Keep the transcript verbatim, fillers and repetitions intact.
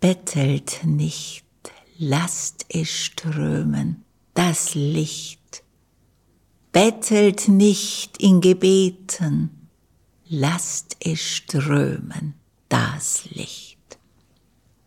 Bettelt nicht, lasst es strömen, das Licht. Bettelt nicht in Gebeten, lasst es strömen, das Licht.